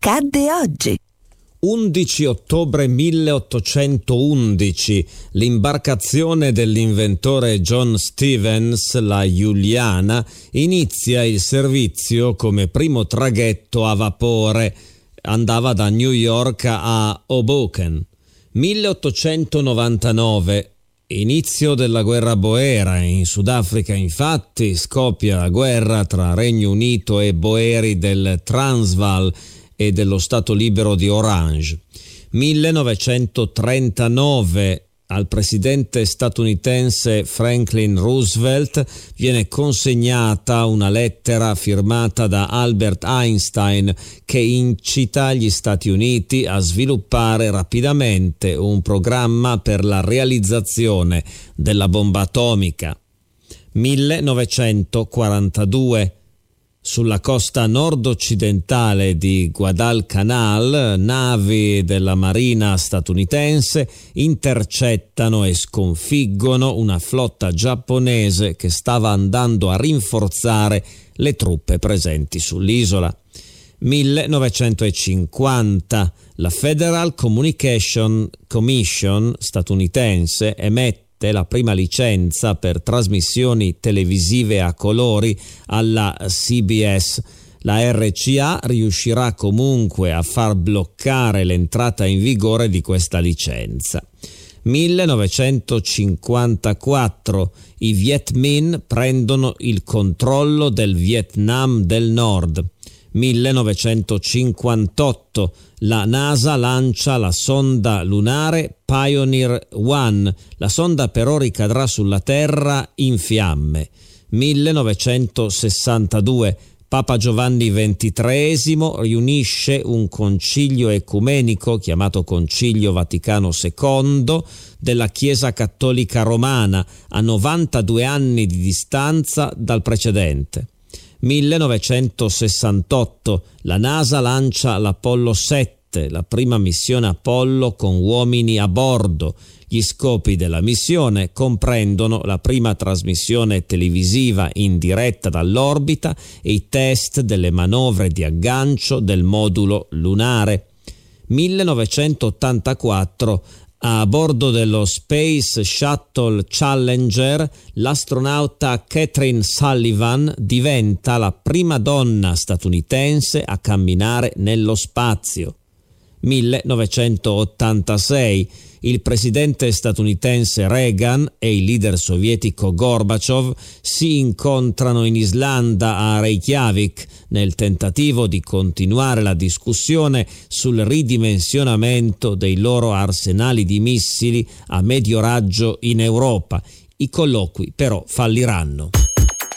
accadde oggi. 11 ottobre 1811, l'imbarcazione dell'inventore John Stevens, la Juliana, inizia il servizio come primo traghetto a vapore. Andava da New York a Hoboken. 1899, inizio della guerra boera. In Sudafrica, infatti, scoppia la guerra tra Regno Unito e boeri del Transvaal e dello Stato libero di Orange. 1939, al presidente statunitense Franklin Roosevelt viene consegnata una lettera firmata da Albert Einstein che incita gli Stati Uniti a sviluppare rapidamente un programma per la realizzazione della bomba atomica. 1942, sulla costa nord-occidentale di Guadalcanal, navi della Marina statunitense intercettano e sconfiggono una flotta giapponese che stava andando a rinforzare le truppe presenti sull'isola. 1950, la Federal Communication Commission statunitense emette la prima licenza per trasmissioni televisive a colori alla CBS. La RCA riuscirà comunque a far bloccare l'entrata in vigore di questa licenza. 1954, i Viet Minh prendono il controllo del Vietnam del Nord. 1958, la NASA lancia la sonda lunare Pioneer 1. La sonda però ricadrà sulla Terra in fiamme. 1962, Papa Giovanni XXIII riunisce un concilio ecumenico chiamato Concilio Vaticano II della Chiesa Cattolica Romana, a 92 anni di distanza dal precedente. 1968, la NASA lancia l'Apollo 7, la prima missione Apollo con uomini a bordo. Gli scopi della missione comprendono la prima trasmissione televisiva in diretta dall'orbita e i test delle manovre di aggancio del modulo lunare. 1984, a bordo dello Space Shuttle Challenger, l'astronauta Kathryn Sullivan diventa la prima donna statunitense a camminare nello spazio. 1986, il presidente statunitense Reagan e il leader sovietico Gorbaciov si incontrano in Islanda a Reykjavik nel tentativo di continuare la discussione sul ridimensionamento dei loro arsenali di missili a medio raggio in Europa. I colloqui però falliranno.